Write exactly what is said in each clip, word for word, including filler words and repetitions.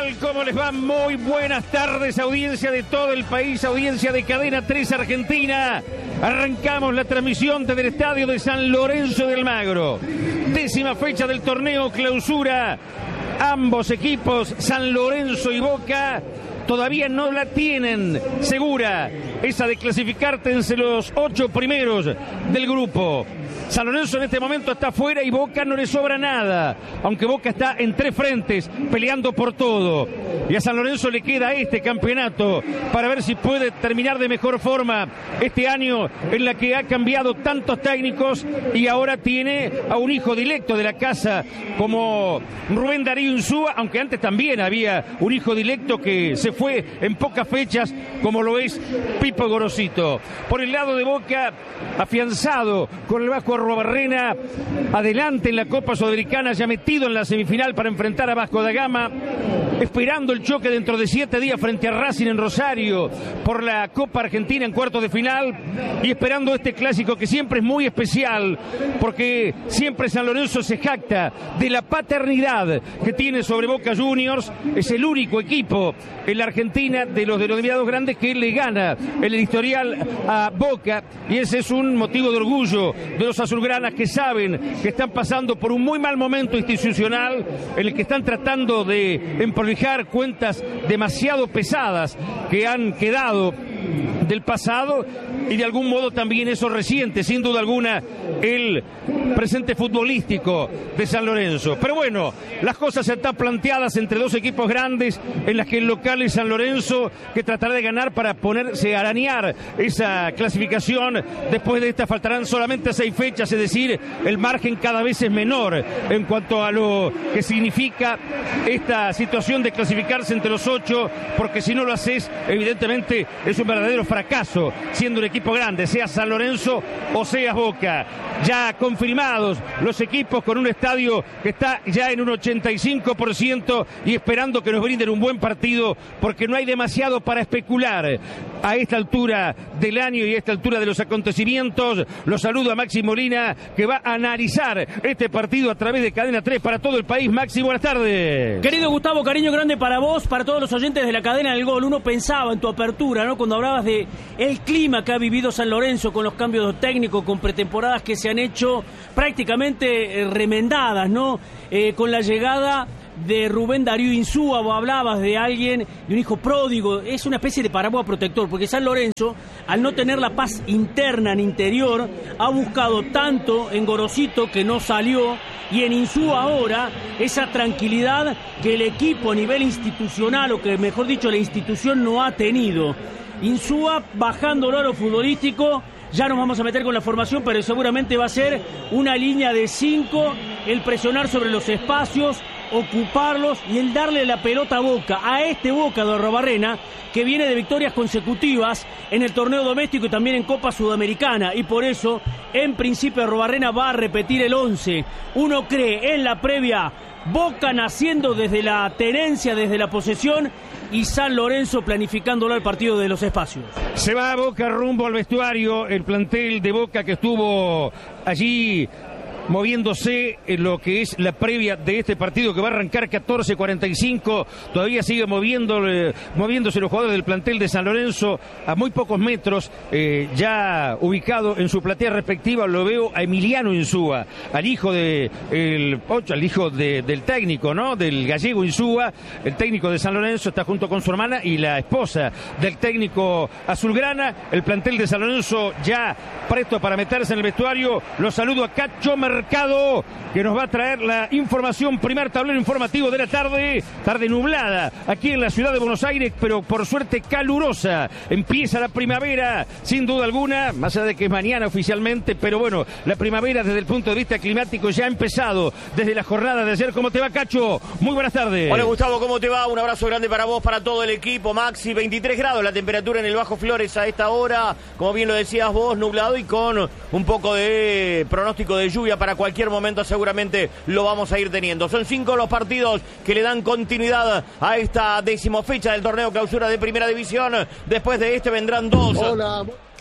tal? ¿Cómo les va? Muy buenas tardes, audiencia de todo el país, audiencia de Cadena tres Argentina. Arrancamos la transmisión desde el estadio de San Lorenzo de Almagro. Décima fecha del torneo clausura. Ambos equipos, San Lorenzo y Boca, todavía no la tienen segura, esa de clasificarte entre los ocho primeros del grupo. San Lorenzo en este momento está fuera y Boca no le sobra nada, aunque Boca está en tres frentes peleando por todo. Y a San Lorenzo le queda este campeonato para ver si puede terminar de mejor forma este año en la que ha cambiado tantos técnicos y ahora tiene a un hijo directo de la casa como Rubén Darío Insúa, aunque antes también había un hijo directo que se fue en pocas fechas como lo es Pipo Gorosito. Por el lado de Boca, afianzado con el Vasco Arruabarrena, adelante en la Copa Sudamericana, ya metido en la semifinal para enfrentar a Vasco da Gama, esperando el choque dentro de siete días frente a Racing en Rosario por la Copa Argentina en cuartos de final, y esperando este clásico que siempre es muy especial porque siempre San Lorenzo se jacta de la paternidad que tiene sobre Boca Juniors. Es el único equipo en la Argentina de los denominados grandes que le gana en el historial a Boca, y ese es un motivo de orgullo de los azulgranas, que saben que están pasando por un muy mal momento institucional en el que están tratando de emprolijar cuentas demasiado pesadas que han quedado del pasado, y de algún modo también eso reciente, sin duda alguna, el presente futbolístico de San Lorenzo. Pero bueno, las cosas están planteadas entre dos equipos grandes en las que el local es San Lorenzo, que tratará de ganar para ponerse a arañar esa clasificación. Después de esta faltarán solamente seis fechas, es decir, el margen cada vez es menor en cuanto a lo que significa esta situación de clasificarse entre los ocho, porque si no lo haces, evidentemente es un verdadero fracaso, siendo un equipo grande, sea San Lorenzo o sea Boca. Ya confirmados los equipos con un estadio que está ya en un ochenta y cinco por ciento y esperando que nos brinden un buen partido, porque no hay demasiado para especular a esta altura del año y a esta altura de los acontecimientos. Los saludo a Maxi Molina, que va a analizar este partido a través de Cadena tres para todo el país. Maxi, buenas tardes. Querido Gustavo, cariño grande para vos, para todos los oyentes de la Cadena del Gol. Uno pensaba en tu apertura, ¿no?, cuando hablabas de el clima que ha vivido San Lorenzo con los cambios técnicos, con pretemporadas que se han hecho prácticamente eh, remendadas, ¿no? Eh, con la llegada de Rubén Darío Insúa, vos hablabas de alguien, de un hijo pródigo. Es una especie de paraguas protector, porque San Lorenzo, al no tener la paz interna en interior, ha buscado tanto en Gorosito, que no salió, y en Insúa ahora, esa tranquilidad que el equipo a nivel institucional, o que mejor dicho la institución, no ha tenido. Insúa bajándolo a lo futbolístico. Ya nos vamos a meter con la formación, pero seguramente va a ser una línea de cinco, el presionar sobre los espacios, ocuparlos y el darle la pelota a Boca, a este Boca de Arruabarrena, que viene de victorias consecutivas en el torneo doméstico y también en Copa Sudamericana, y por eso en principio Arruabarrena va a repetir el once. Uno cree en la previa Boca naciendo desde la tenencia, desde la posesión, y San Lorenzo planificándolo al partido de los espacios. Se va a Boca rumbo al vestuario, el plantel de Boca que estuvo allí moviéndose en lo que es la previa de este partido que va a arrancar catorce cuarenta y cinco. Todavía sigue moviendo, eh, moviéndose los jugadores del plantel de San Lorenzo a muy pocos metros, eh, ya ubicado en su platea respectiva. Lo veo a Emiliano Insúa, al hijo de el ocho, al hijo de, del técnico, ¿no?, del gallego Insúa. El técnico de San Lorenzo está junto con su hermana y la esposa del técnico azulgrana. El plantel de San Lorenzo ya presto para meterse en el vestuario. Los saludo a Cacho Mercado, que nos va a traer la información, primer tablero informativo de la tarde, tarde nublada aquí en la ciudad de Buenos Aires, pero por suerte calurosa. Empieza la primavera, sin duda alguna, más allá de que es mañana oficialmente, pero bueno, la primavera desde el punto de vista climático ya ha empezado desde la jornada de ayer. ¿Cómo te va, Cacho? Muy buenas tardes. Hola, Gustavo, ¿cómo te va? Un abrazo grande para vos, para todo el equipo. Maxi, veintitrés grados la temperatura en el Bajo Flores a esta hora, como bien lo decías vos, nublado y con un poco de pronóstico de lluvia para cualquier momento, seguramente lo vamos a ir teniendo. Son cinco los partidos que le dan continuidad a esta decimofecha del torneo clausura de Primera División. Después de este vendrán dos. Hola.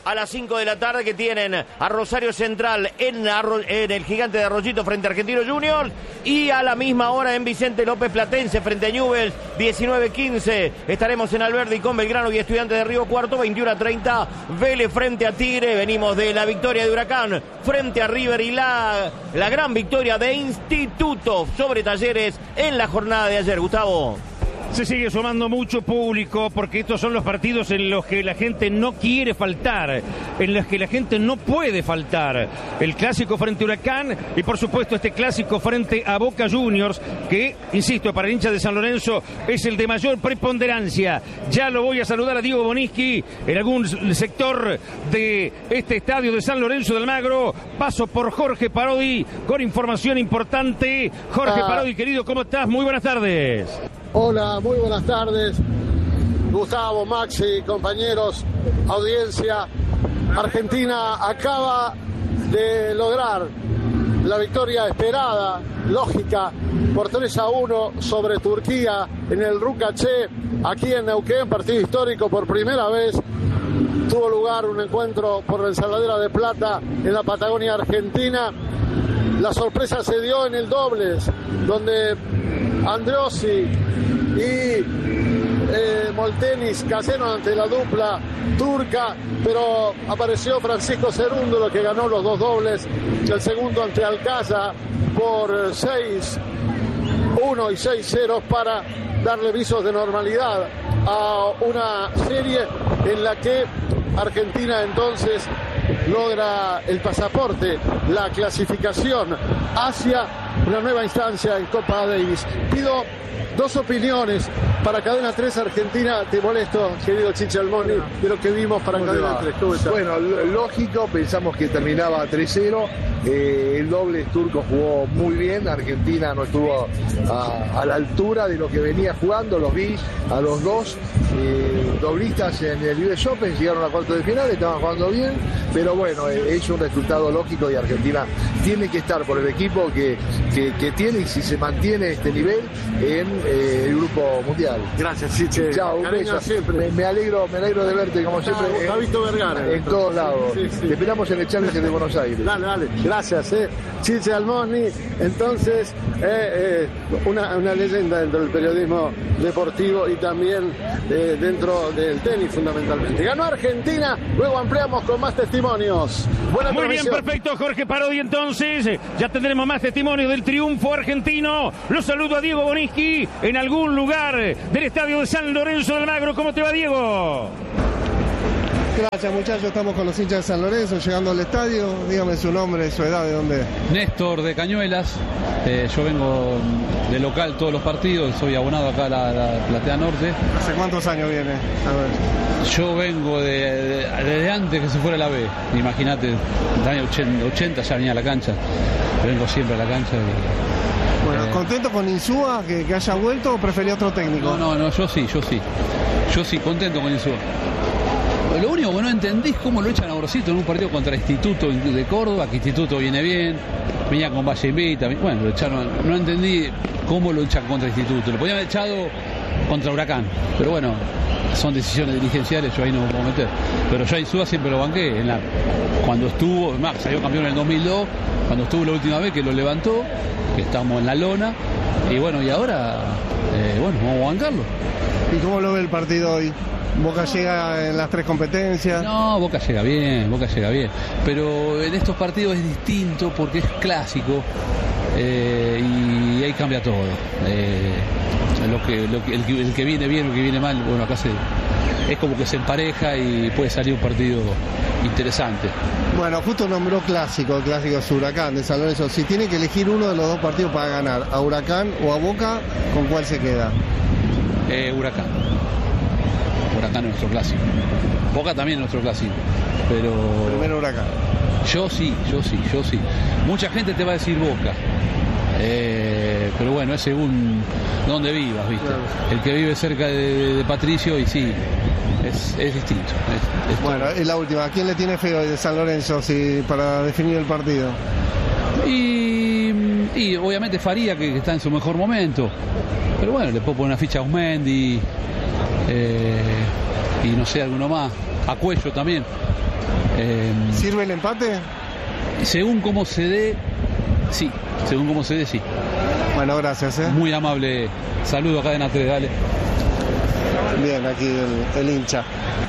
a las cinco de la tarde, que tienen a Rosario Central en, Arro en el Gigante de Arroyito frente a Argentino Juniors, y a la misma hora en Vicente López Platense frente a Newell's, diecinueve quince estaremos en Alberdi con Belgrano y Estudiantes de Río Cuarto, veintiuno treinta Vélez frente a Tigre. Venimos de la victoria de Huracán frente a River y la, la gran victoria de Instituto sobre Talleres en la jornada de ayer. Gustavo. Se sigue sumando mucho público porque estos son los partidos en los que la gente no quiere faltar, en los que la gente no puede faltar. El clásico frente a Huracán y por supuesto este clásico frente a Boca Juniors, que, insisto, para el hincha de San Lorenzo es el de mayor preponderancia. Ya lo voy a saludar a Diego Boniski en algún sector de este estadio de San Lorenzo de Almagro. Paso por Jorge Parodi con información importante. Jorge ah. Parodi, querido, ¿cómo estás? Muy buenas tardes. Hola, muy buenas tardes, Gustavo, Maxi, compañeros, audiencia. Argentina acaba de lograr la victoria esperada, lógica, por tres a uno sobre Turquía en el Rucaché, aquí en Neuquén, partido histórico. Por primera vez tuvo lugar un encuentro por la Ensaladera de Plata en la Patagonia Argentina. La sorpresa se dio en el dobles, donde Androssi y eh, Moltenis cayeron ante la dupla turca, pero apareció Francisco Cerúndolo, que ganó los dos dobles, el segundo ante Alcázar por seis uno y seis cero para darle visos de normalidad a una serie en la que Argentina entonces logra el pasaporte, la clasificación hacia una nueva instancia en Copa Davis. Pido dos opiniones para Cadena tres Argentina. Te molesto, querido Chiche Almoni, de lo que vimos para Cadena tres. ¿Cómo está? Bueno, lógico, pensamos que terminaba tres cero. Eh, el doble turco jugó muy bien. Argentina no estuvo a, a la altura de lo que venía jugando. Los vi a los dos eh, doblistas en el U S Open, llegaron a cuartos de final, estaban jugando bien, pero bueno, eh, es un resultado lógico y Argentina tiene que estar por el equipo que, que, que tiene, y si se mantiene este nivel en eh, el grupo mundial. Gracias, Chiche. Chao, un beso. Me, me alegro, me alegro de verte como siempre. Ah, en, visto Vergara, en todos lados. Sí, sí. Te esperamos en el Challenger de Buenos Aires. Dale, dale. Gracias, eh. Chiche Almoni. Entonces, eh, eh, una, una leyenda dentro del periodismo deportivo y también eh, dentro del tenis, fundamentalmente. Ganó Argentina. Luego ampliamos con más testimonios. Buena Muy bien, perfecto, Jorge Parodi. Entonces, ya tendremos más testimonios del triunfo argentino. Los saludo a Diego Boniski en algún lugar del estadio de San Lorenzo de Almagro. ¿Cómo te va, Diego? Gracias, muchachos, estamos con los hinchas de San Lorenzo llegando al estadio. Dígame su nombre, su edad, de dónde. Néstor de Cañuelas. Eh, yo vengo de local todos los partidos, soy abonado acá a la, la Platea Norte. ¿Hace cuántos años viene? A ver. Yo vengo de, de, desde antes que se fuera la B. Imagínate, en el año ochenta ya venía a la cancha. Vengo siempre a la cancha. Y, bueno, eh, ¿contento con Insúa que, que haya vuelto o prefería otro técnico? No, no, no, yo sí, yo sí. Yo sí, contento con Insúa. Lo único que no entendí es cómo lo echan a Gorosito en un partido contra Instituto de Córdoba, que Instituto viene bien, venía con Valle Invita, bueno, lo echaron, no entendí cómo lo echan contra Instituto, lo podían haber echado contra Huracán, pero bueno, son decisiones dirigenciales, yo ahí no me puedo meter, pero yo a Insúa siempre lo banqué, en la, cuando estuvo, más, salió campeón en el dos mil dos, cuando estuvo la última vez que lo levantó, que estábamos en la lona, y bueno, y ahora, eh, bueno, vamos a bancarlo. ¿Y cómo lo ve el partido hoy? ¿Boca llega en las tres competencias? No, Boca llega bien, Boca llega bien. Pero en estos partidos es distinto porque es clásico eh, y ahí cambia todo. Eh, lo que, lo que, el, que, el que viene bien, el que viene mal, bueno, acá se, es como que se empareja y puede salir un partido interesante. Bueno, justo nombró clásico, el clásico es Huracán de San Lorenzo. Si tiene que elegir uno de los dos partidos para ganar, a Huracán o a Boca, ¿con cuál se queda? Eh, Huracán. Huracán es nuestro clásico. Boca también es nuestro clásico. Pero. Primero Huracán. Yo sí, yo sí, yo sí. Mucha gente te va a decir Boca. Eh, pero bueno, es según donde vivas, ¿viste? Claro. El que vive cerca de, de Patricio, y sí, es, es distinto. Es, es bueno, es la última. ¿A quién le tiene fe hoy de San Lorenzo si, para definir el partido? Y, y obviamente Faría, que, que está en su mejor momento. Pero bueno, le puedo poner una ficha a Osmendi. Eh, y no sé, alguno más, a Cuello también, Eh, ¿Sirve el empate? según cómo se dé, sí. Según cómo se dé, sí. Bueno, gracias, ¿eh? Muy amable. Saludo a Cadena tres, dale. Bien, aquí el, el hincha.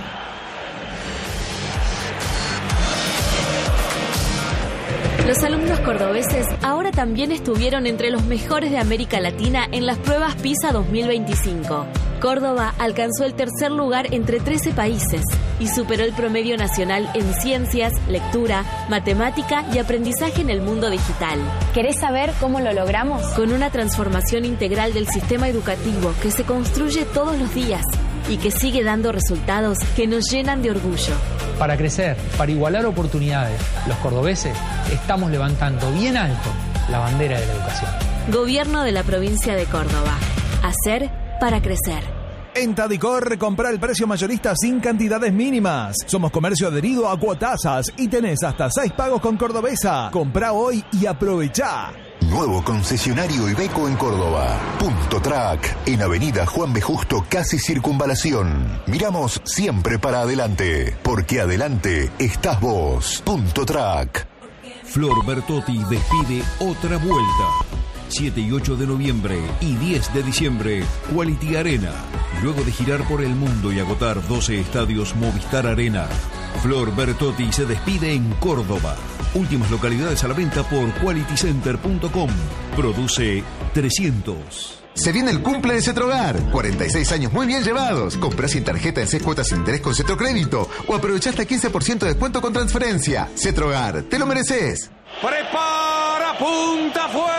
Los alumnos cordobeses ahora también estuvieron entre los mejores de América Latina en las pruebas PISA dos mil veinticinco. Córdoba alcanzó el tercer lugar entre trece países y superó el promedio nacional en ciencias, lectura, matemática y aprendizaje en el mundo digital. ¿Querés saber cómo lo logramos? Con una transformación integral del sistema educativo que se construye todos los días y que sigue dando resultados que nos llenan de orgullo. Para crecer, para igualar oportunidades, los cordobeses estamos levantando bien alto la bandera de la educación. Gobierno de la provincia de Córdoba. Hacer para crecer. En Tadicor, compra el precio mayorista sin cantidades mínimas. Somos comercio adherido a Cuotasas y tenés hasta seis pagos con Cordobesa. Comprá hoy y aprovechá. Nuevo concesionario Iveco en Córdoba. Punto Track, en Avenida Juan B. Justo, casi Circunvalación. Miramos siempre para adelante, porque adelante estás vos. Punto Track. Flor Bertotti despide otra vuelta. siete y ocho de noviembre y diez de diciembre, Quality Arena. Luego de girar por el mundo y agotar doce estadios Movistar Arena, Flor Bertotti se despide en Córdoba. Últimas localidades a la venta por quality center punto com. Produce trescientos. Se viene el cumple de Cetrogar. cuarenta y seis años muy bien llevados. Comprá sin tarjeta en seis cuotas sin interés con Cetrocrédito o aprovechá hasta quince por ciento de descuento con transferencia. Cetrogar, te lo mereces. Prepara, punta, fue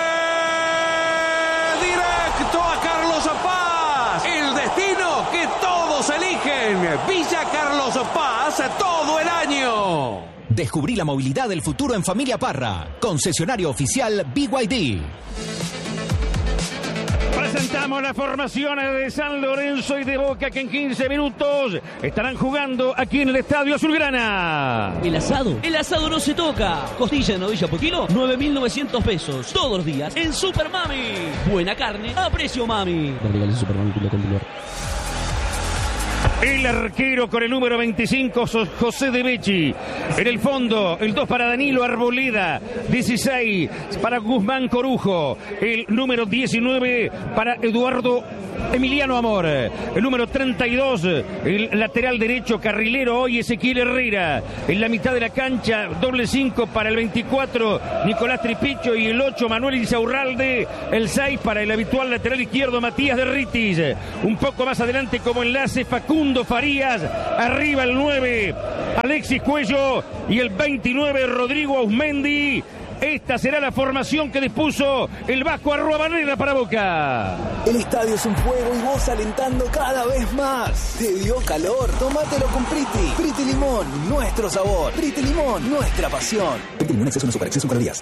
directo a Carlos Paz. El destino que todos eligen. Villa Carlos Paz todo el año. Descubrí la movilidad del futuro en Familia Parra. Concesionario oficial B Y D. Presentamos las formaciones de San Lorenzo y de Boca que en quince minutos estarán jugando aquí en el Estadio Azulgrana. El asado, el asado no se toca. Costilla de novilla por kilo, nueve mil novecientos pesos. Todos los días en Super Mami. Buena carne a precio mami. El arquero con el número veinticinco, José De Becci. En el fondo, el dos para Danilo Arboleda. dieciséis para Guzmán Corujo. El número diecinueve para Eduardo Emiliano Amor. El número treinta y dos, el lateral derecho, carrilero hoy, Ezequiel Herrera. En la mitad de la cancha, doble cinco para el veinticuatro, Nicolás Tripicho. Y el ocho, Manuel Insaurralde. El seis para el habitual lateral izquierdo, Matías Derritis. Un poco más adelante como enlace, Facundo Farías. Arriba el nueve, Alexis Cuello. Y el veintinueve, Rodrigo Ausmendi. Esta será la formación que dispuso el Vasco Arruabarrena para Boca. El estadio es un fuego y vos alentando cada vez más. ¿Te dio calor? Tómatelo con Priti. Priti Limón, nuestro sabor. Priti Limón, nuestra pasión. Priti Limón, exceso no super, exceso en calorías.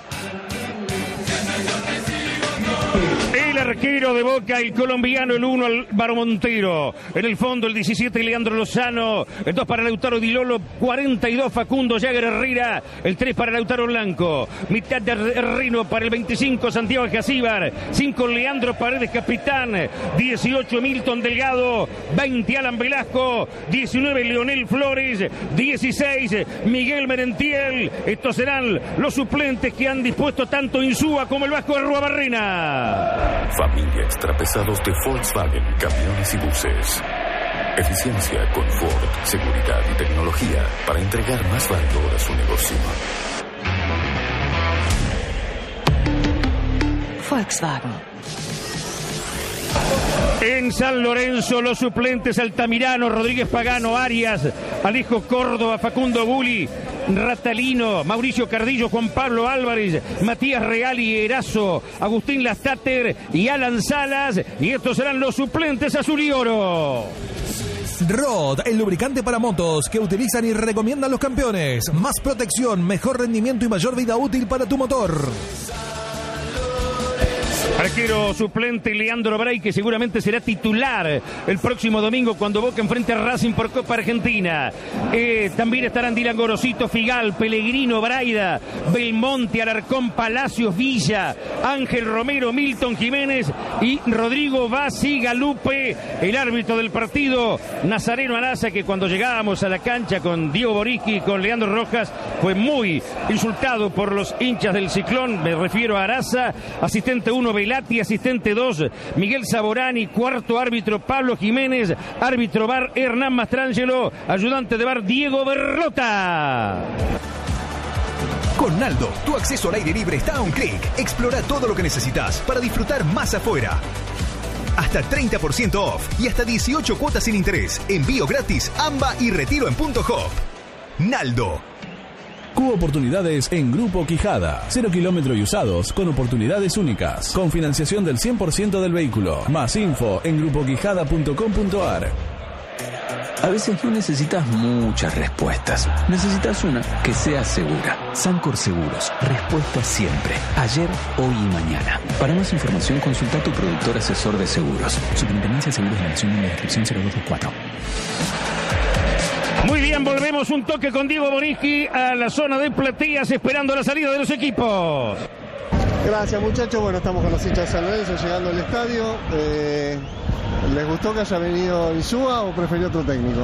El arquero de Boca, el colombiano, el uno, Álvaro Montero. En el fondo, el diecisiete, Leandro Lozano. El dos para Lautaro Di Lolo. cuarenta y dos, Facundo Jagger Herrera. El tres para Lautaro Blanco. Mitad de Rino para el veinticinco, Santiago Alcacíbar. cinco, Leandro Paredes, capitán. dieciocho, Milton Delgado. veinte, Alan Velasco. diecinueve, Leonel Flores. dieciséis, Miguel Merentiel. Estos serán los suplentes que han dispuesto tanto Insúa como el Vasco Arruabarrena. Familia Extrapesados de Volkswagen, camiones y buses. Eficiencia, confort, seguridad y tecnología para entregar más valor a su negocio. Volkswagen. En San Lorenzo, los suplentes: Altamirano, Rodríguez Pagano, Arias, Alejo Córdoba, Facundo Guli, Ratalino, Mauricio Cardillo, Juan Pablo Álvarez, Matías Real y Erazo, Agustín Lastater y Alan Salas. Y estos serán los suplentes azul y oro. Rod, el lubricante para motos que utilizan y recomiendan los campeones. Más protección, mejor rendimiento y mayor vida útil para tu motor. Arquero suplente Leandro Bray, que seguramente será titular el próximo domingo cuando Boca enfrente a Racing por Copa Argentina. Eh, también estarán Dylan Gorosito, Figal, Pellegrino, Braida, Belmonte, Alarcón, Palacios, Villa, Ángel Romero, Milton Jiménez y Rodrigo Basigalupe. El árbitro del partido, Nazareno Araza, que cuando llegábamos a la cancha con Diego Boriski y con Leandro Rojas fue muy insultado por los hinchas del Ciclón. Me refiero a Araza. Asistente uno, Velati. Asistente dos, Miguel Saborani. Cuarto árbitro, Pablo Jiménez. Árbitro V A R, Hernán Mastrangelo. Ayudante de V A R, Diego Berlota. Con Naldo, tu acceso al aire libre está a un clic. Explora todo lo que necesitas para disfrutar más afuera. Hasta treinta por ciento off y hasta dieciocho cuotas sin interés. Envío gratis, AMBA y retiro en Punto Hop. Naldo. Cubo oportunidades en Grupo Quijada. Cero kilómetros y usados con oportunidades únicas. Con financiación del cien por ciento del vehículo. Más info en grupo quijada punto com punto a r. A veces no necesitas muchas respuestas. Necesitas una que sea segura. Sancor Seguros. Respuesta siempre. Ayer, hoy y mañana. Para más información, consulta a tu productor asesor de seguros. Superintendencia de Seguros de la Nación en la descripción cero dos dos cuatro. Muy bien, volvemos un toque con Diego Boriski a la zona de plateas esperando la salida de los equipos. Gracias, muchachos. Bueno, estamos con los hinchas de San Lorenzo llegando al estadio. Eh, ¿Les gustó que haya venido Insúa o prefirió otro técnico?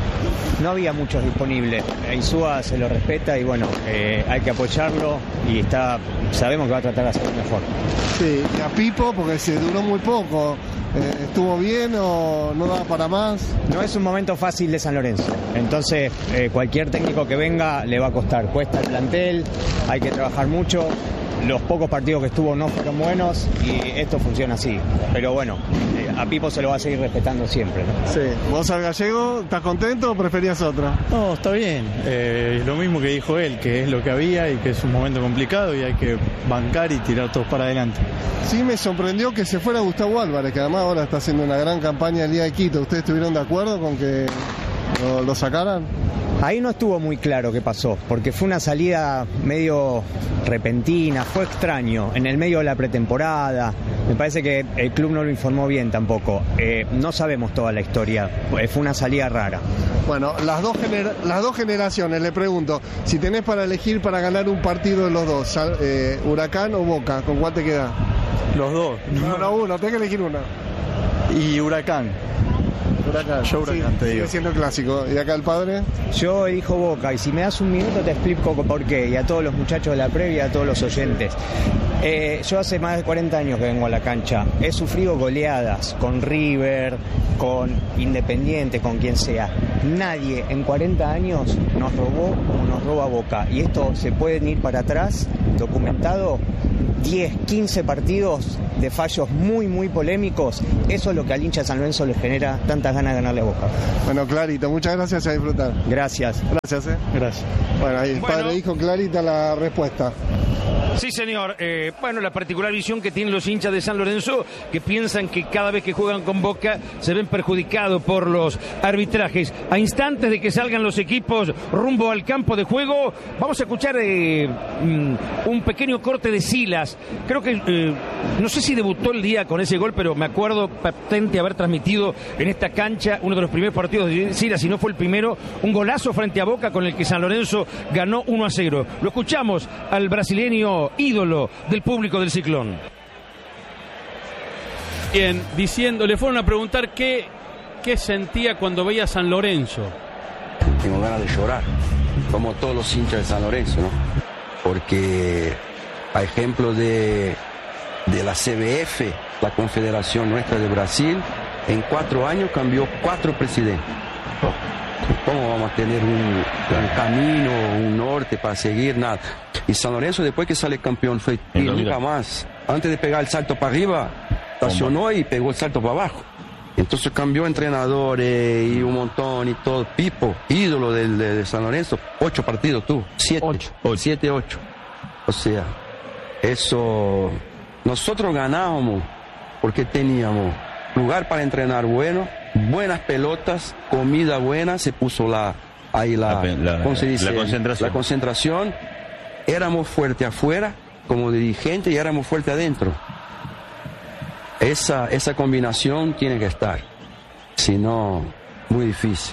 No había muchos disponibles. Insúa se lo respeta y bueno, eh, hay que apoyarlo y está, sabemos que va a tratar de hacerlo mejor. Sí, y a Pipo, porque se duró muy poco. Eh, ¿Estuvo bien o no da para más? No es un momento fácil de San Lorenzo. Entonces, eh, cualquier técnico que venga le va a costar. Cuesta el plantel, hay que trabajar mucho. Los pocos partidos que estuvo no fueron buenos y esto funciona así. Pero bueno, eh, a Pipo se lo va a seguir respetando siempre, ¿no? Sí. ¿Vos al Gallego estás contento o preferías otra? No, está bien. Eh, lo mismo que dijo él, que es lo que había y que es un momento complicado y hay que bancar y tirar todos para adelante. Sí, me sorprendió que se fuera Gustavo Álvarez, que además ahora está haciendo una gran campaña el día de Quito. ¿Ustedes estuvieron de acuerdo con que lo, lo sacaran? Ahí no estuvo muy claro qué pasó, porque fue una salida medio repentina, fue extraño, en el medio de la pretemporada. Me parece que el club no lo informó bien tampoco. Eh, no sabemos toda la historia, fue una salida rara. Bueno, las dos, gener- las dos generaciones, le pregunto, si tenés para elegir para ganar un partido de los dos, eh, Huracán o Boca, ¿con cuál te queda? Los dos. No, no, uno, tenés que elegir una. Y Huracán. Huracán. Yo Huracán, sí, te digo. Sigue siendo clásico. ¿Y acá el padre? Yo elijo Boca y si me das un minuto te explico por qué. Y a todos los muchachos de la previa, a todos los oyentes. Eh, yo hace más de cuarenta años que vengo a la cancha. He sufrido goleadas con River, con Independiente, con quien sea. Nadie en cuarenta años nos robó como nos roba Boca. Y esto se pueden ir para atrás, documentado. diez, quince partidos de fallos muy, muy polémicos. Eso es lo que al hincha de San Lorenzo le genera tantas ganas de ganarle a Boca. Bueno, clarito, muchas gracias, a disfrutar. Gracias. Gracias, eh. Gracias. Bueno, ahí el Bueno. padre dijo clarita la respuesta. Sí, señor. Eh, bueno, la particular visión que tienen los hinchas de San Lorenzo, que piensan que cada vez que juegan con Boca se ven perjudicados por los arbitrajes. A instantes de que salgan los equipos rumbo al campo de juego, vamos a escuchar eh, un pequeño corte de Silas. Creo que, eh, no sé si debutó el día con ese gol, pero me acuerdo patente haber transmitido en esta cancha uno de los primeros partidos de Silas, si no fue el primero, un golazo frente a Boca con el que San Lorenzo ganó uno a cero. Lo escuchamos al brasileño ídolo del público del Ciclón. Bien, diciendo, le fueron a preguntar qué, qué sentía cuando veía a San Lorenzo. Tengo ganas de llorar, como todos los hinchas de San Lorenzo, ¿no? Porque a ejemplo de, de la C B F, la Confederación Nuestra de Brasil, en cuatro años cambió cuatro presidentes. ¿Cómo vamos a tener un, un camino, un norte para seguir? Nada. Y San Lorenzo, después que sale campeón, fue y nunca más. Antes de pegar el salto para arriba, estacionó y pegó el salto para abajo. Entonces cambió entrenadores y un montón y todo. Pipo, ídolo de, de, de San Lorenzo, ocho partidos tuvo. Siete. Ocho. Siete, ocho. O sea, eso... Nosotros ganábamos porque teníamos lugar para entrenar bueno, buenas pelotas, comida buena, se puso la ahí la, la, ¿cómo se dice? la concentración. La concentración. Éramos fuertes afuera como dirigentes y éramos fuertes adentro. esa, esa combinación tiene que estar, si no, muy difícil.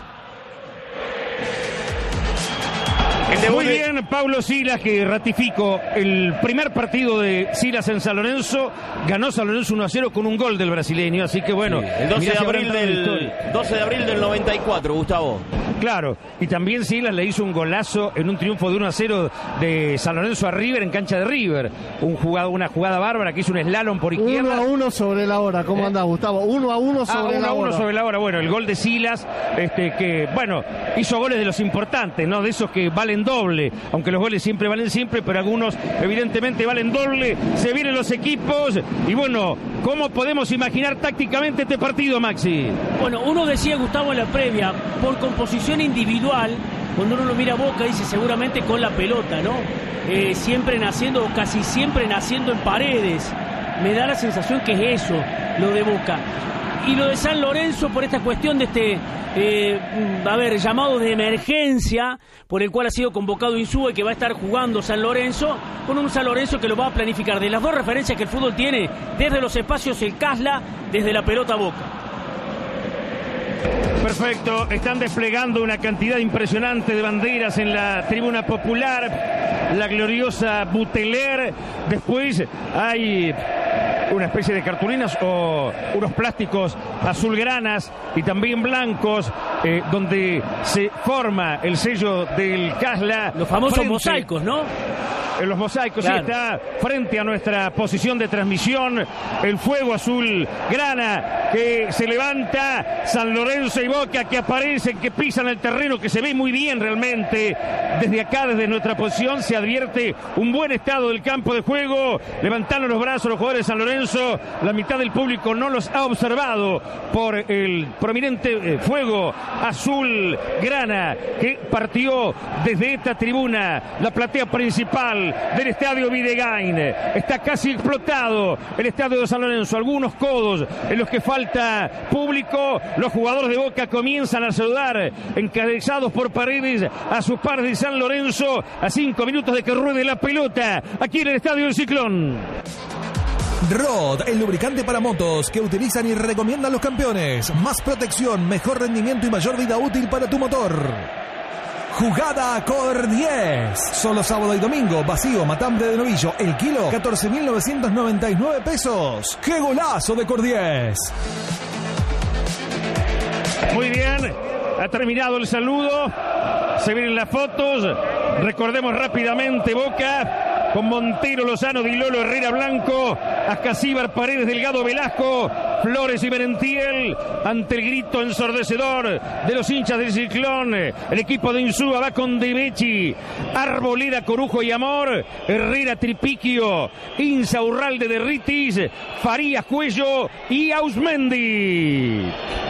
Muy bien, Pablo Silas, que ratifico el primer partido de Silas en San Lorenzo. Ganó San Lorenzo uno a cero con un gol del brasileño, así que bueno. Sí, el doce de, abril del, doce de abril del noventa y cuatro, Gustavo. Claro, y también Silas le hizo un golazo en un triunfo de uno a cero de San Lorenzo a River en cancha de River. Un jugado, una jugada bárbara que hizo un slalom por izquierda. Uno a uno sobre la hora, ¿cómo ¿Eh? andás, Gustavo? Uno a uno sobre ah, la uno hora. Uno sobre la hora, bueno, el gol de Silas, este, que, bueno, hizo goles de los importantes, ¿no? De esos que valen doble, aunque los goles siempre valen siempre, pero algunos evidentemente valen doble. Se vienen los equipos y bueno, ¿cómo podemos imaginar tácticamente este partido, Maxi? Bueno, uno decía, Gustavo, en la previa, por composición individual, cuando uno lo mira a Boca, dice seguramente con la pelota, ¿no? Eh, siempre naciendo, o casi siempre naciendo en Paredes. Me da la sensación que es eso, lo de Boca. Y lo de San Lorenzo por esta cuestión de este, eh, a ver, llamado de emergencia, por el cual ha sido convocado Insúa y que va a estar jugando San Lorenzo, con un San Lorenzo que lo va a planificar. De las dos referencias que el fútbol tiene, desde los espacios el Casla, desde la pelota Boca. Perfecto, están desplegando una cantidad impresionante de banderas en la tribuna popular, la gloriosa Buteler. Después hay una especie de cartulinas o unos plásticos azulgranas y también blancos, eh, donde se forma el sello del Casla. Los famosos frente, mosaicos, ¿no? En los mosaicos, claro. Sí, está frente a nuestra posición de transmisión el fuego azul grana que se levanta. San Lorenzo y Boca que aparecen, que pisan el terreno, que se ve muy bien realmente. Desde acá, desde nuestra posición, se advierte un buen estado del campo de juego. Levantaron los brazos los jugadores de San Lorenzo. La mitad del público no los ha observado por el prominente fuego azul grana que partió desde esta tribuna, la platea principal del estadio Videgain. Está casi explotado el estadio de San Lorenzo. Algunos codos en los que falta público. Los jugadores de Boca comienzan a saludar, encabezados por Paredes, a sus pares de San Lorenzo, a cinco minutos de que ruede la pelota aquí en el estadio del Ciclón. Rod, el lubricante para motos que utilizan y recomiendan los campeones. Más protección, mejor rendimiento y mayor vida útil para tu motor. Jugada Cor diez. Solo sábado y domingo, vacío, matambre de novillo. El kilo, catorce mil novecientos noventa y nueve pesos. ¡Qué golazo de Cor diez! Muy bien, ha terminado el saludo. Se vienen las fotos. Recordemos rápidamente Boca con Montero, Lozano, Di Lolo, Herrera, Blanco, Ascasíbar, Paredes, Delgado, Velasco, Flores y Merentiel. Ante el grito ensordecedor de los hinchas del Ciclón, el equipo de Insúa va con De Becci, Arboleda, Corujo y Amor, Herrera, Tripiquio, Insaurralde, de Ritis, Farías, Cuello y Ausmendi.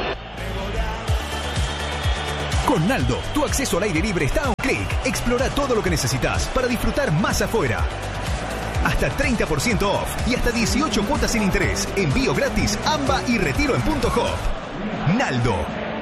Con Naldo, tu acceso al aire libre está a un clic. Explora todo lo que necesitas para disfrutar más afuera. Hasta treinta por ciento off y hasta dieciocho cuotas sin interés. Envío gratis, AMBA y retiro en punto hop. Naldo.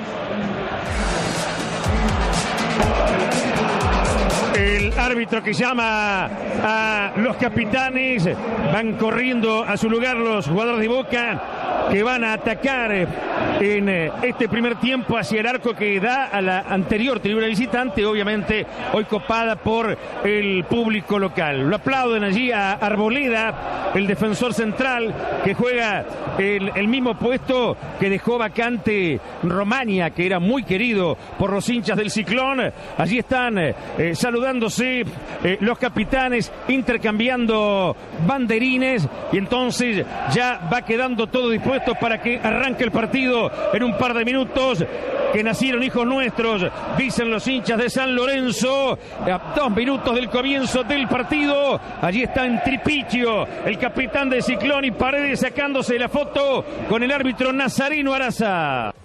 El árbitro que llama a los capitanes, van corriendo a su lugar los jugadores de Boca que van a atacar en este primer tiempo hacia el arco que da a la anterior tribuna visitante, obviamente hoy copada por el público local. Lo aplauden allí a Arboleda, el defensor central que juega el, el mismo puesto que dejó vacante Romagna, que era muy querido por los hinchas del Ciclón. Allí están eh, saludándose eh, los capitanes, intercambiando banderines, y entonces ya va quedando todo dispuesto para que arranque el partido en un par de minutos. Que nacieron hijos nuestros, dicen los hinchas de San Lorenzo, a dos minutos del comienzo del partido. Allí está en Tripichio, el capitán de Ciclón, y Paredes sacándose la foto con el árbitro Nazareno Araza.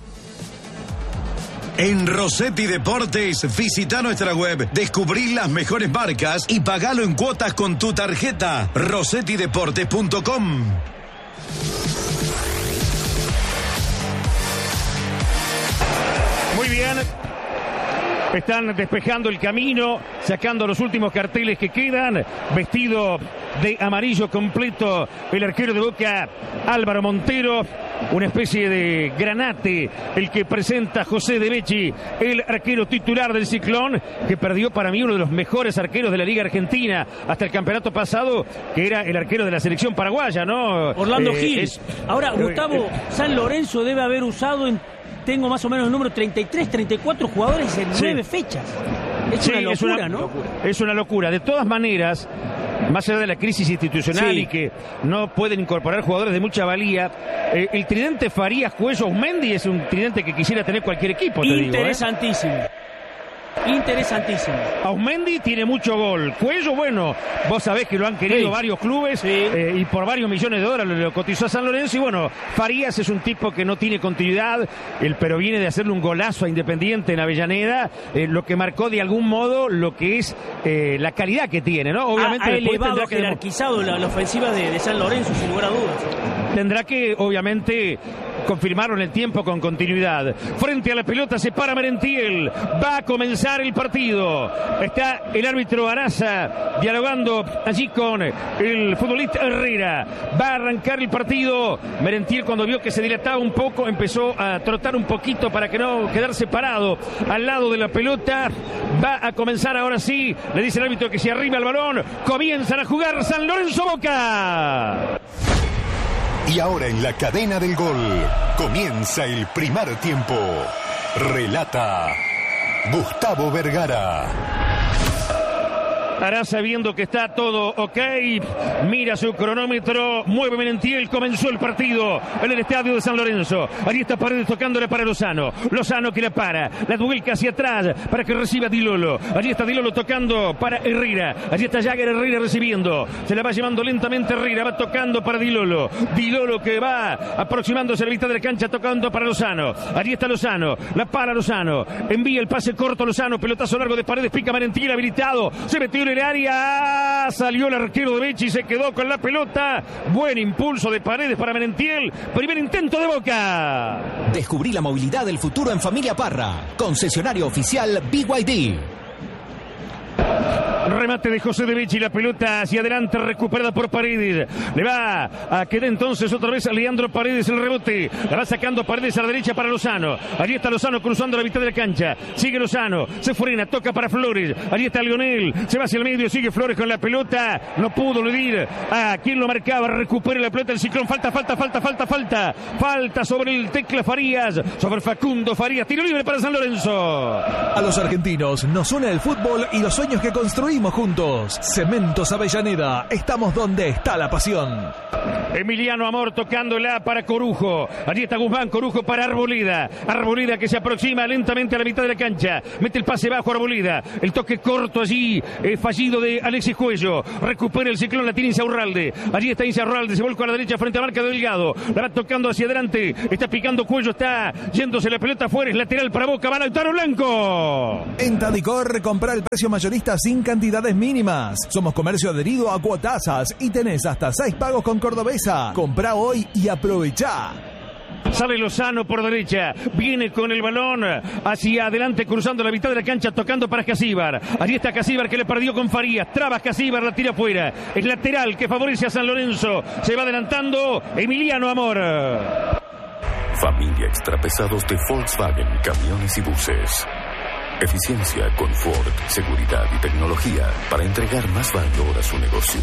En Rossetti Deportes, visita nuestra web, descubrí las mejores marcas y pagalo en cuotas con tu tarjeta. rossetti deportes punto com. Muy bien. Están despejando el camino, sacando los últimos carteles que quedan. Vestido de amarillo completo el arquero de Boca, Álvaro Montero. Una especie de granate el que presenta José De Becci, el arquero titular del Ciclón, que perdió para mí uno de los mejores arqueros de la Liga Argentina hasta el campeonato pasado, que era el arquero de la selección paraguaya, ¿no? Orlando Eh, Gil. es- Ahora, eh, Gustavo, eh, San Lorenzo debe haber usado, en, tengo más o menos el número, treinta y tres, treinta y cuatro jugadores en Sí. nueve fechas. Es Sí, una locura, es una, ¿no? Es una locura. De todas maneras, más allá de la crisis institucional Sí. y que no pueden incorporar jugadores de mucha valía, eh, el tridente Farías, Cuello, Aumendi es un tridente que quisiera tener cualquier equipo, te digo, ¿eh? Interesantísimo. Interesantísimo. Aumendi tiene mucho gol. Cuello, bueno, vos sabés que lo han querido Sí. varios clubes eh, y por varios millones de dólares lo cotizó a San Lorenzo. Y bueno, Farías es un tipo que no tiene continuidad, el, pero viene de hacerle un golazo a Independiente en Avellaneda, eh, lo que marcó de algún modo lo que es eh, la calidad que tiene, ¿no? Obviamente ha, ha después elevado, tendrá ha que jerarquizado la, la ofensiva de, de San Lorenzo, sin lugar a dudas. Tendrá que, obviamente, confirmarlo en el tiempo con continuidad. Frente a la pelota se para Merentiel. Va a comenzar el partido. Está el árbitro Araza dialogando allí con el futbolista Herrera. Va a arrancar el partido. Merentiel, cuando vio que se dilataba un poco, empezó a trotar un poquito para que no quedarse parado al lado de la pelota. Va a comenzar ahora sí. Le dice el árbitro que se arriba el balón. Comienzan a jugar San Lorenzo Boca. Y ahora en la cadena del gol comienza el primer tiempo. Relata Gustavo Vergara. Araza, viendo que está todo ok, mira su cronómetro, mueve Merentiel, comenzó el partido en el estadio de San Lorenzo. Allí está Paredes tocándole para Lozano. Lozano que la para, la duelca hacia atrás para que reciba Di Lolo. Allí está Di Lolo tocando para Herrera. Allí está Jagger Herrera recibiendo. Se la va llevando lentamente Herrera, va tocando para Di Lolo. Di Lolo que va aproximándose a la mitad de la cancha tocando para Lozano. Allí está Lozano, la para Lozano. Envía el pase corto Lozano, pelotazo largo de Paredes, pica Merentiel habilitado. Se metió en el área, salió el arquero de Becci y se quedó con la pelota. Buen impulso de Paredes para Merentiel. Primer intento de Boca. Descubrí la movilidad del futuro en Familia Parra. Concesionario oficial B Y D. Remate de José De Becci, la pelota hacia adelante recuperada por Paredes. Le va a quedar entonces otra vez a Leandro Paredes el rebote. La va sacando Paredes a la derecha para Lozano. Allí está Lozano cruzando la mitad de la cancha. Sigue Lozano, se frena, toca para Flores. Allí está Lionel, se va hacia el medio, sigue Flores con la pelota. No pudo eludir a quien lo marcaba. Recupera la pelota el Ciclón. Falta, falta, falta, falta, falta. Falta sobre el Tecla Farías, sobre Facundo Farías. Tiro libre para San Lorenzo. A los argentinos nos une el fútbol y los sueños que construimos juntos. Cementos Avellaneda, estamos donde está la pasión. Emiliano Amor tocándola para Corujo. Allí está Guzmán, Corujo para Arboleda. Arboleda que se aproxima lentamente a la mitad de la cancha. Mete el pase bajo Arboleda. El toque corto allí, eh, fallido de Alexis Cuello. Recupera el Ciclón, la tiene Insaurralde. Allí está Insaurralde, se volca a la derecha frente a marca de Delgado. La va tocando hacia adelante. Está picando Cuello, está yéndose la pelota afuera. Es lateral para Boca, va Lautaro Blanco. En Tadicor, compra el precio mayorista sin cantidades mínimas. Somos comercio adherido a Cuotasas y tenés hasta seis pagos con Cordobesa. Comprá hoy y aprovechá. Sale Lozano por derecha, viene con el balón hacia adelante cruzando la mitad de la cancha, tocando para Casíbar. Allí está Casíbar que le perdió con Farías, traba Casíbar, la tira afuera. El lateral que favorece a San Lorenzo, se va adelantando Emiliano Amor. Familia Extrapesados de Volkswagen, camiones y buses. Eficiencia, confort, seguridad y tecnología para entregar más valor a su negocio.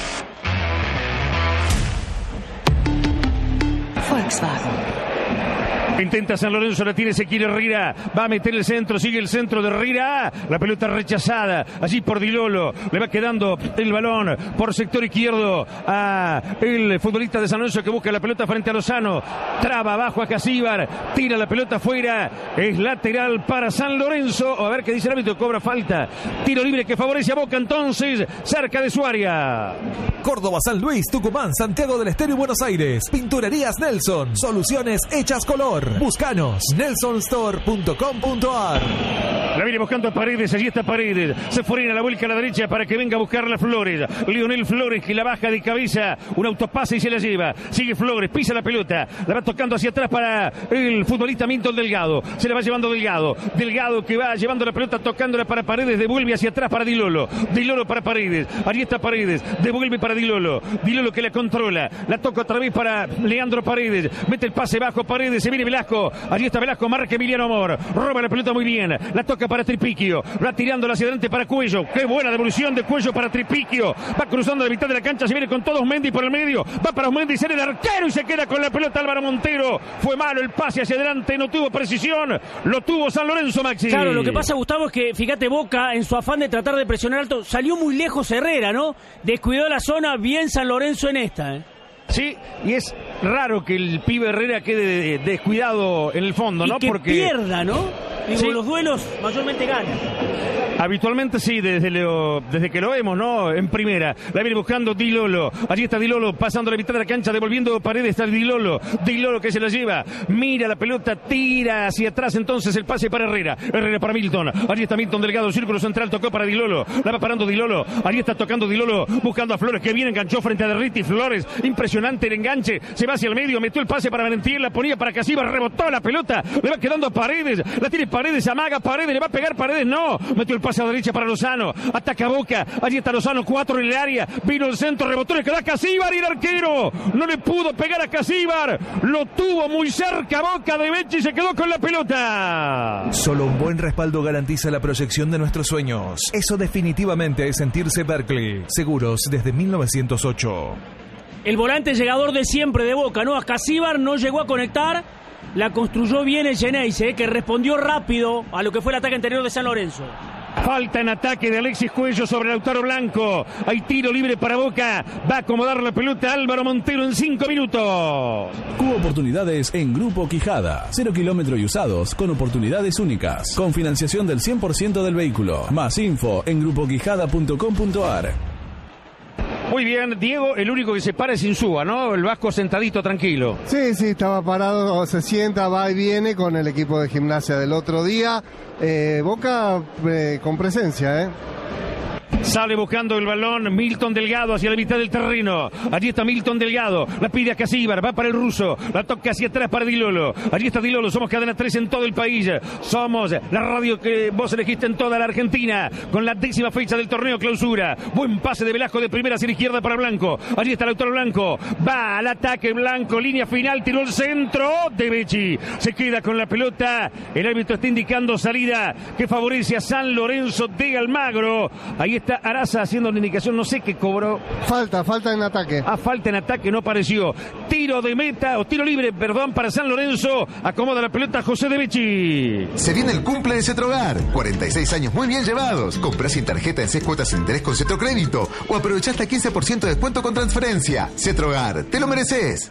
Volkswagen. Intenta San Lorenzo, la tiene Ezequiel Herrera, va a meter el centro, sigue el centro de Herrera, la pelota rechazada, allí por Di Lolo, le va quedando el balón por sector izquierdo a el futbolista de San Lorenzo que busca la pelota frente a Lozano, traba abajo a Casíbar, tira la pelota afuera, es lateral para San Lorenzo, a ver qué dice el árbitro, cobra falta, tiro libre que favorece a Boca entonces, cerca de su área. Córdoba, San Luis, Tucumán, Santiago del Estero y Buenos Aires. Pinturerías Nelson, soluciones hechas color. Búscanos, nelsonstore punto com punto ar. La viene buscando a Paredes, allí está Paredes. Se frena la vuelta a la derecha para que venga a buscar las Flores. Lionel Flores que la baja de cabeza. Un autopase y se la lleva. Sigue Flores, pisa la pelota. La va tocando hacia atrás para el futbolista Milton Delgado. Se la va llevando Delgado. Delgado que va llevando la pelota, tocándola para Paredes. Devuelve hacia atrás para Di Lolo. Di Lolo para Paredes. Allí está Paredes. Devuelve para Di Lolo. Di Lolo que la controla. La toca otra vez para Leandro Paredes. Mete el pase bajo Paredes. Se viene Velasco. Allí está Velasco. Marca Emiliano Amor. Roba la pelota muy bien. La toca para Tripiquio. Va tirándola hacia adelante para Cuello. Qué buena devolución de Cuello para Tripiquio. Va cruzando la mitad de la cancha. Se viene con todos Mendy por el medio. Va para Mendy. Ser el arquero y se queda con la pelota Álvaro Montero. Fue malo el pase hacia adelante. No tuvo precisión. Lo tuvo San Lorenzo, Maxi. Claro, lo que pasa, Gustavo, es que fíjate, Boca, en su afán de tratar de presionar alto, salió muy lejos Herrera, ¿no? Descuidó la zona. Bien San Lorenzo en esta, ¿eh? Sí, y es raro que el pibe Herrera quede descuidado en el fondo, y ¿no? que Porque pierda, ¿no? Digo, sí. Los duelos mayormente ganan. Habitualmente sí, desde, lo, desde que lo vemos, ¿no? En primera. La viene buscando Di Lolo. Allí está Di Lolo pasando la mitad de la cancha, devolviendo Paredes. Está Di Lolo. Di Lolo que se la lleva. Mira la pelota, tira hacia atrás. Entonces el pase para Herrera. Herrera para Milton. Allí está Milton Delgado. Círculo central, tocó para Di Lolo. La va parando Di Lolo. Allí está tocando Di Lolo. Buscando a Flores, que bien enganchó frente a Derriti. Flores, impresionante el enganche. Se va hacia el medio. Metió el pase para Valentín. La ponía para Casíbar. Rebotó la pelota. Le va quedando a Paredes. La tiene Paredes. Amaga Paredes. Le va a pegar Paredes. No. Metió el pase a la derecha para Lozano. Ataca Boca. Allí está Lozano. Cuatro en el área. Vino el centro. Rebotó. Le quedó a Casíbar y el arquero no le pudo pegar a Casíbar. Lo tuvo muy cerca Boca de Becchi y se quedó con la pelota. Solo un buen respaldo garantiza la proyección de nuestros sueños. Eso definitivamente es sentirse Berkeley. Seguros desde mil novecientos ocho. El volante llegador de siempre de Boca, ¿no? A Casíbar no llegó a conectar. La construyó bien el Geneise, ¿eh? Que respondió rápido a lo que fue el ataque anterior de San Lorenzo. Falta en ataque de Alexis Cuello sobre Lautaro Blanco. Hay tiro libre para Boca. Va a acomodar la pelota Álvaro Montero en cinco minutos. Cubo oportunidades en Grupo Quijada. Cero kilómetros y usados con oportunidades únicas. Con financiación del cien por ciento del vehículo. Más info en grupo quijada punto com punto a r. Muy bien, Diego, el único que se para es Insúa, ¿no? El vasco sentadito, tranquilo. Sí, sí, estaba parado, se sienta, va y viene con el equipo de Gimnasia del otro día. Eh, Boca eh, con presencia, ¿eh? Sale buscando el balón Milton Delgado hacia la mitad del terreno. Allí está Milton Delgado. La pide a Casíbar. Va para el ruso. La toca hacia atrás para Di Lolo. Allí está Di Lolo. Somos Cadena tres en todo el país. Somos la radio que vos elegiste en toda la Argentina. Con la décima fecha del torneo clausura. Buen pase de Velasco de primera hacia la izquierda para Blanco. Allí está Lautaro Blanco. Va al ataque Blanco. Línea final. Tiró el centro de Becchi. Se queda con la pelota. El árbitro está indicando salida que favorece a San Lorenzo de Almagro. Ahí está Araza haciendo una indicación, no sé qué cobró. Falta, falta en ataque. Ah, falta en ataque, no apareció. Tiro de meta, o tiro libre, perdón, para San Lorenzo. Acomoda la pelota José de Becchi. Se viene el cumple de Cetrogar. cuarenta y seis años muy bien llevados. Comprá sin tarjeta en seis cuotas sin interés con Cetrocrédito. O aprovechá hasta quince por ciento de descuento con transferencia. Cetrogar, te lo mereces.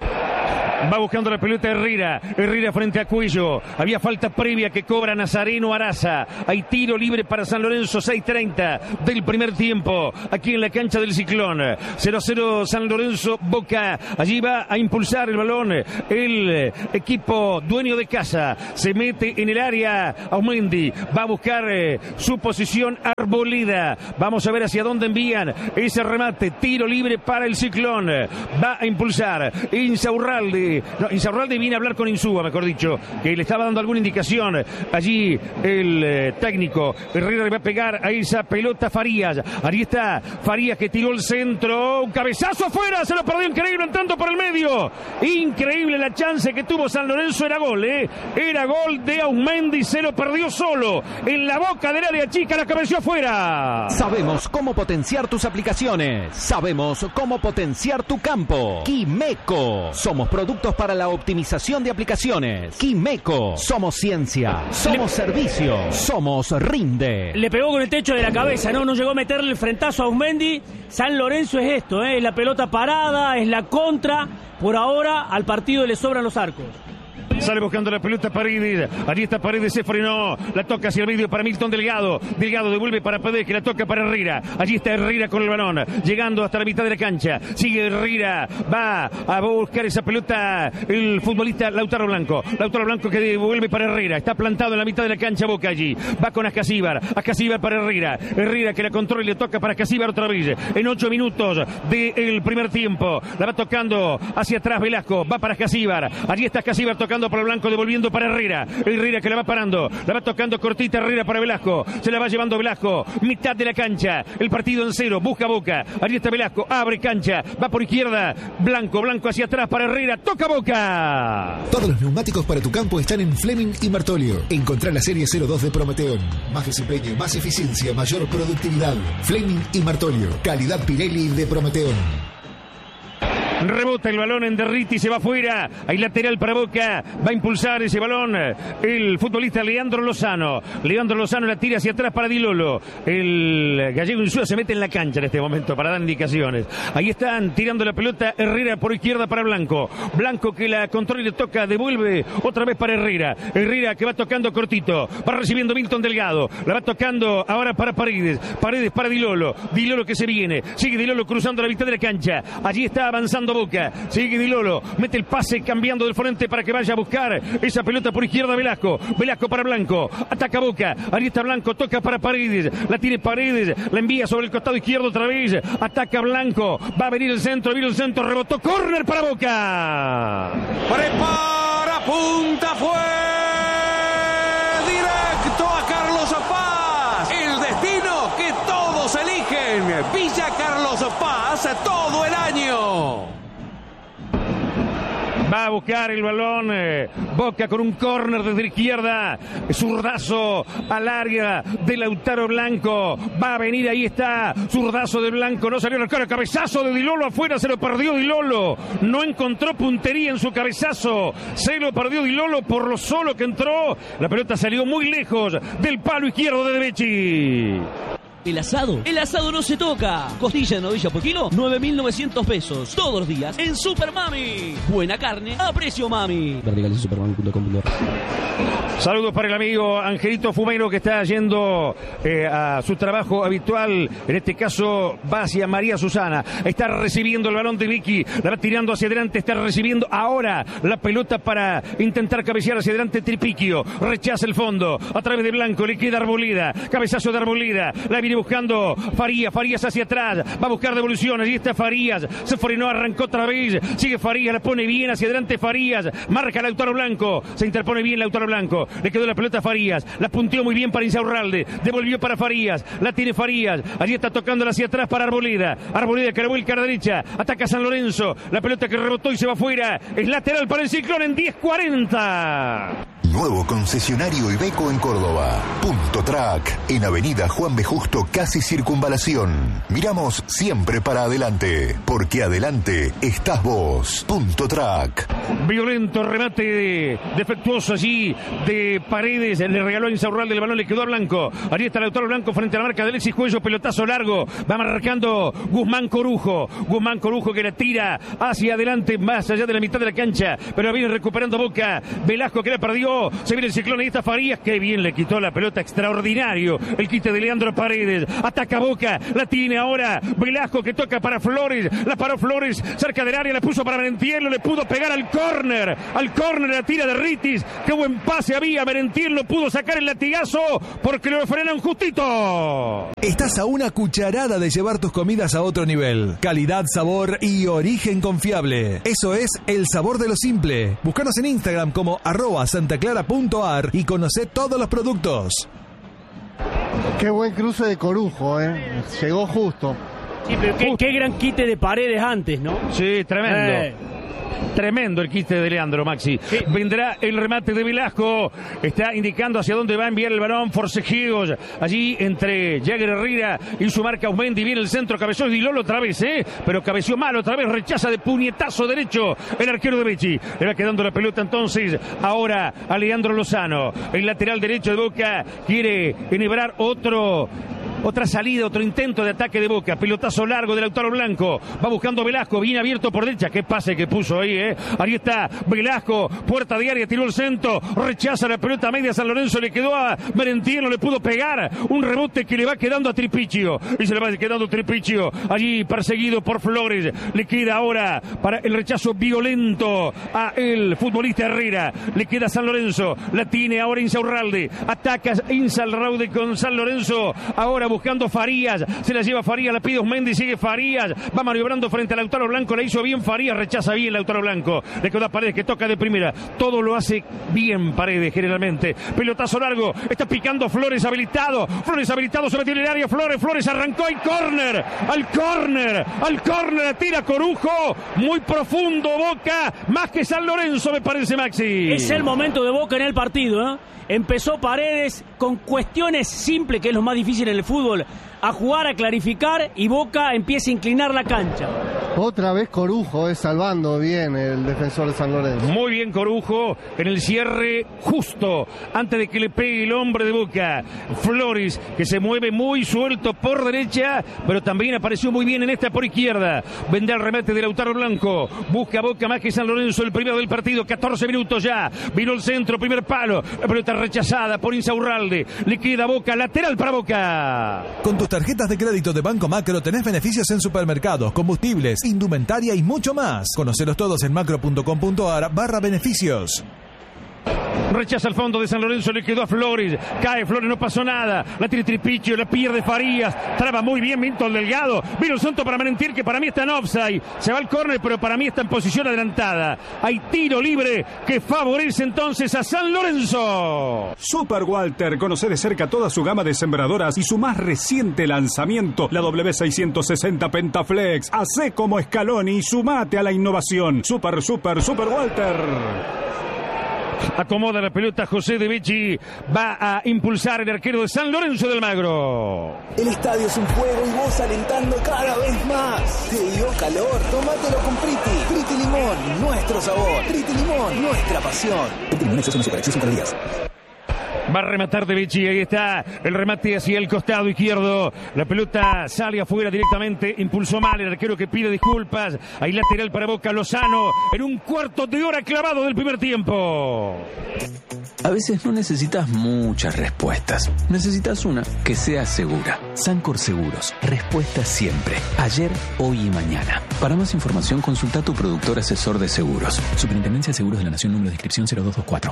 Va buscando la pelota Herrera. Herrera frente a Cuello. Había falta previa que cobra Nazareno Araza. Hay tiro libre para San Lorenzo. seis treinta del primer tiempo. Aquí en la cancha del Ciclón. cero a cero San Lorenzo Boca. Allí va a impulsar el balón el equipo dueño de casa. Se mete en el área Aumendi. Va a buscar eh, su posición Arboleda. Vamos a ver hacia dónde envían ese remate. Tiro libre para el Ciclón. Va a impulsar Insaurralde. No, Insaurralde viene a hablar con Insúa, mejor dicho, que le estaba dando alguna indicación. Allí el eh, técnico Herrera le va a pegar a esa pelota Farías. Ahí está Farías que tiró el centro. Un cabezazo afuera, se lo perdió increíble entrando por el medio. Increíble la chance que tuvo San Lorenzo, era gol, ¿eh? Era gol de Aumendi, se lo perdió solo. En la boca del área chica, la cabeció afuera. Sabemos cómo potenciar tus aplicaciones. Sabemos cómo potenciar tu campo. Quimeco. Somos productos para la optimización de aplicaciones. Quimeco. Somos ciencia. Somos servicio. Somos Rinde. Le pegó con el techo de la cabeza, ¿no? No llegó a meterle el frentazo a Aumendi. San Lorenzo es esto, ¿eh? Es la pelota parada, es la contra. Por ahora al partido le sobran los arcos. Sale buscando la pelota Paredes. Allí está Paredes, se frenó. La toca hacia el medio para Milton Delgado. Delgado devuelve para Paredes, que la toca para Herrera. Allí está Herrera con el balón. Llegando hasta la mitad de la cancha. Sigue Herrera. Va a buscar esa pelota el futbolista Lautaro Blanco. Lautaro Blanco que devuelve para Herrera. Está plantado en la mitad de la cancha Boca allí. Va con Ascasíbar. Ascasíbar para Herrera. Herrera que la controla y le toca para Ascasíbar otra vez. En ocho minutos del primer tiempo. La va tocando hacia atrás Velasco. Va para Ascasíbar. Allí está Ascasíbar tocando para Blanco, devolviendo para Herrera. Herrera que la va parando. La va tocando cortita Herrera para Velasco. Se la va llevando Velasco. Mitad de la cancha. El partido en cero. Busca Boca. Allí está Velasco. Abre cancha. Va por izquierda. Blanco. Blanco hacia atrás para Herrera. Toca Boca. Todos los neumáticos para tu campo están en Fleming y Martolio. Encontrá la serie cero dos de Prometeon. Más desempeño, más eficiencia, mayor productividad. Fleming y Martolio. Calidad Pirelli de Prometeon. Rebota el balón en Derriti, se va afuera. Hay lateral para Boca. Va a impulsar ese balón el futbolista Leandro Lozano. Leandro Lozano la tira hacia atrás para Di Lolo. El gallego Insúa se mete en la cancha en este momento para dar indicaciones. Ahí están tirando la pelota Herrera por izquierda para Blanco. Blanco que la controla y le toca, devuelve otra vez para Herrera. Herrera que va tocando cortito. Va recibiendo Milton Delgado. La va tocando ahora para Paredes. Paredes para Di Lolo. Di Lolo que se viene. Sigue Di Lolo cruzando la mitad de la cancha. Allí está avanzando Boca, sigue Di Lolo, mete el pase cambiando del frente para que vaya a buscar esa pelota por izquierda Velasco, Velasco para Blanco, ataca Boca, ahí está Blanco, toca para Paredes, la tiene Paredes, la envía sobre el costado izquierdo otra vez, ataca Blanco, va a venir el centro, viene el centro, rebotó, córner para Boca. Prepara, punta, fue directo a Carlos Paz, el destino que todos eligen, Villa Carlos Paz todo el año. Va a buscar el balón eh, Boca con un córner desde la izquierda, zurdazo al área de Lautaro Blanco, va a venir, ahí está, zurdazo de Blanco, no salió el cara, cabezazo de Di Lolo afuera, se lo perdió Di Lolo, no encontró puntería en su cabezazo, se lo perdió Di Lolo por lo solo que entró, la pelota salió muy lejos del palo izquierdo de Devechi. El asado, el asado no se toca. Costilla de novilla por kilo, nueve mil novecientos pesos. Todos los días en Super Mami. Buena carne a precio mami. Verticales supermami punto com punto ar. Saludos para el amigo Angelito Fumero que está yendo eh, a su trabajo habitual. En este caso va hacia María Susana. Está recibiendo el balón de Vicky. La va tirando hacia adelante. Está recibiendo ahora la pelota para intentar cabecear hacia adelante Tripiquio. Rechaza el fondo. A través de Blanco le queda Arboleda. Cabezazo de Arboleda. La viene buscando Farías. Farías hacia atrás. Va a buscar devoluciones. Y está Farías. Se frenó. Arrancó otra vez. Sigue Farías. La pone bien hacia adelante Farías. Marca Lautaro Blanco. Se interpone bien Lautaro Blanco. Le quedó la pelota a Farías, la punteó muy bien para Insaurralde, devolvió para Farías, la tiene Farías, allí está tocándola hacia atrás para Arboleda, Arboleda que la vuelca a la derecha, ataca San Lorenzo, la pelota que rebotó y se va afuera, es lateral para el Ciclón en diez cuarenta. Nuevo concesionario Iveco en Córdoba. Punto Track, en Avenida Juan B. Justo, casi Circunvalación. Miramos siempre para adelante, porque adelante estás vos. Punto Track. Violento remate defectuoso allí de Paredes, le regaló a Insaurralde, el balón le quedó a Blanco. Allí está Lautaro Blanco frente a la marca de Alexis Cuello, pelotazo largo, va marcando Guzmán Corujo. Guzmán Corujo que la tira hacia adelante, más allá de la mitad de la cancha, pero viene recuperando Boca. Velasco que la perdió. Se viene el Ciclón, ahí está Farías, que bien le quitó la pelota, extraordinario el quite de Leandro Paredes, ataca Boca, la tiene ahora Velasco que toca para Flores, la paró Flores cerca del área, la puso para Merentiel, le pudo pegar al córner, al córner la tira de Ritis, qué buen pase había, Merentiel no pudo sacar el latigazo porque lo frenan justito. Estás a una cucharada de llevar tus comidas a otro nivel, calidad, sabor y origen confiable, eso es el sabor de lo simple. Búscanos en Instagram como arroba santaclara.ar y conoce todos los productos. Qué buen cruce de Corujo, ¿eh? Llegó justo. Sí, pero qué, qué gran quite de Paredes antes, ¿no? Sí, tremendo. Eh. Tremendo el quiste de Leandro, Maxi. Sí. Vendrá el remate de Velasco. Está indicando hacia dónde va a enviar el balón Forcejeos. Allí entre Jagger Herrera y su marca Aumendi. Viene el centro, cabeció Di Lolo otra vez, ¿eh? Pero cabeció mal otra vez. Rechaza de puñetazo derecho el arquero de Becci. Le va quedando la pelota entonces ahora a Leandro Lozano. El lateral derecho de Boca quiere enhebrar otro... Otra salida, otro intento de ataque de Boca. Pelotazo largo de Lautaro Blanco. Va buscando Velasco, bien abierto por derecha. Qué pase que puso ahí, ¿eh? Ahí está Velasco, puerta de área, tiró el centro. Rechaza la pelota media. San Lorenzo le quedó a Merentiel, no le pudo pegar. Un rebote que le va quedando a Tripichio. Y se le va quedando Tripichio. Allí perseguido por Flores. Le queda ahora para el rechazo violento a el futbolista Herrera. Le queda San Lorenzo. La tiene ahora Insaurralde. Ataca Insaurralde con San Lorenzo. Ahora buscando Farías. Se la lleva Farías. La pide Osmendi. Sigue Farías. Va maniobrando frente a Lautaro Blanco. La hizo bien Farías. Rechaza bien Lautaro Blanco. Le queda a Paredes que toca de primera. Todo lo hace bien Paredes generalmente. Pelotazo largo. Está picando Flores habilitado. Flores habilitado. Se metió en el área. Flores. Flores arrancó y córner. Al córner. Al córner. Tira Corujo. Muy profundo Boca. Más que San Lorenzo me parece, Maxi. Es el momento de Boca en el partido, ¿eh? Empezó Paredes con cuestiones simples, que es lo más difícil en el fútbol, a jugar, a clarificar, y Boca empieza a inclinar la cancha. Otra vez Corujo, es salvando bien el defensor de San Lorenzo. Muy bien Corujo en el cierre justo antes de que le pegue el hombre de Boca. Flores, que se mueve muy suelto por derecha, pero también apareció muy bien en esta por izquierda. Vende el remate de Lautaro Blanco. Busca Boca más que San Lorenzo, el primero del partido. catorce minutos ya. Vino el centro, primer palo. La pelota rechazada por Insaurralde. Le queda Boca, lateral para Boca. Con tus tarjetas de crédito de Banco Macro tenés beneficios en supermercados, combustibles, indumentaria y mucho más. Conocelos todos en macro.com.ar barra beneficios. Rechaza el fondo de San Lorenzo, le quedó a Flores. Cae Flores, no pasó nada. La tiene Tripichio, la pierde Farías. Traba muy bien Milton Delgado. Vino el centro para Merentiel, que para mí está en offside. Se va al córner, pero para mí está en posición adelantada. Hay tiro libre que favorece entonces a San Lorenzo. Super Walter, conoce de cerca toda su gama de sembradoras y su más reciente lanzamiento, la W seiscientos sesenta Pentaflex. Hacé como Scaloni y sumate a la innovación. Super, super, Super Walter. Acomoda la pelota José de Becci. Va a impulsar el arquero de San Lorenzo del Magro. El estadio es un juego y vos alentando cada vez más. Te dio calor, tómatelo con Priti. Priti Limón, nuestro sabor. Priti Limón, nuestra pasión. Priti Limón es una super acción para días. Va a rematar de Becci, ahí está el remate hacia el costado izquierdo. La pelota sale afuera directamente, impulsó mal el arquero que pide disculpas. Ahí lateral para Boca, Lozano, en un cuarto de hora clavado del primer tiempo. A veces no necesitas muchas respuestas, necesitas una que sea segura. Sancor Seguros, respuesta siempre, ayer, hoy y mañana. Para más información consulta a tu productor asesor de seguros. Superintendencia de Seguros de la Nación, número de inscripción cero dos dos cuatro.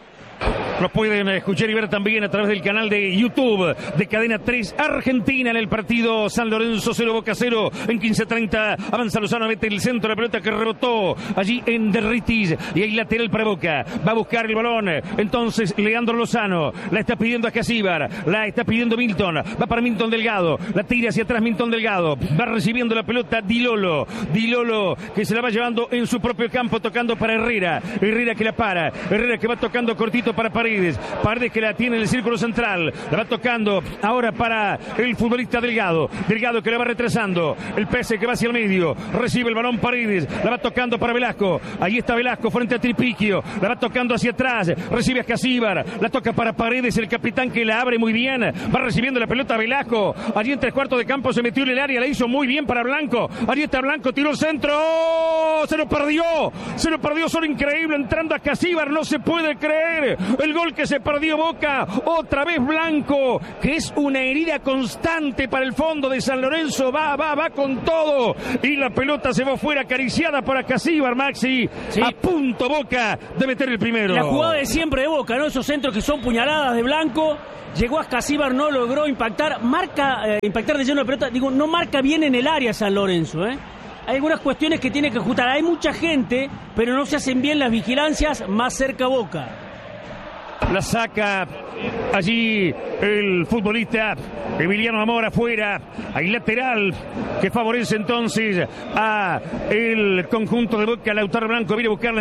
Los pueden escuchar y ver también a través del canal de YouTube de Cadena tres Argentina en el partido San Lorenzo cero Boca cero. En quince treinta avanza Lozano, mete el centro, la pelota que rebotó allí en Derritis y hay lateral para Boca. Va a buscar el balón. Entonces Leandro Lozano la está pidiendo a Casíbar, la está pidiendo Milton. Va para Milton Delgado, la tira hacia atrás Milton Delgado. Va recibiendo la pelota Dilolo. Dilolo que se la va llevando en su propio campo, tocando para Herrera. Herrera que la para. Herrera que va tocando cortito para Paredes. Paredes que la tiene en el círculo central. La va tocando ahora para el futbolista Delgado. Delgado que la va retrasando. El pase que va hacia el medio. Recibe el balón Paredes. La va tocando para Velasco. Ahí está Velasco frente a Tripichio. La va tocando hacia atrás. Recibe a Casíbar. La toca para Paredes, el capitán que la abre muy bien. Va recibiendo la pelota Velasco. Allí en tres cuartos de campo se metió en el área. La hizo muy bien para Blanco. Allí está Blanco. Tiró el centro. ¡Oh! Se lo perdió. Se lo perdió. Son increíble. Entrando a Casíbar. No se puede creer. El gol que se perdió Boca, otra vez Blanco, que es una herida constante para el fondo de San Lorenzo, va, va, va con todo, y la pelota se va fuera, acariciada para Casíbar, Maxi, sí. A punto Boca de meter el primero. La jugada de siempre de Boca, ¿no? Esos centros que son puñaladas de Blanco, llegó a Casíbar, no logró impactar, marca, eh, impactar de lleno la pelota, digo, no marca bien en el área San Lorenzo, ¿eh? Hay algunas cuestiones que tiene que ajustar, hay mucha gente, pero no se hacen bien las vigilancias más cerca a Boca. La saca allí el futbolista Emiliano Amor afuera. Hay lateral que favorece entonces a el conjunto de Boca. Lautaro Blanco viene a buscarla.